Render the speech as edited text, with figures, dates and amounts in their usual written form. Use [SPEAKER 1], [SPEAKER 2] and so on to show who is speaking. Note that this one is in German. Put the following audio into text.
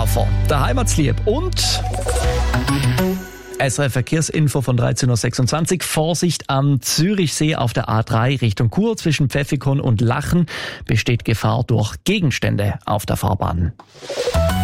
[SPEAKER 1] Zeitlaufer, der Heimatslieb und SRF Verkehrsinfo von 13.26 Uhr. Vorsicht am Zürichsee auf der A3 Richtung Chur zwischen Pfäffikon und Lachen besteht Gefahr durch Gegenstände auf der Fahrbahn.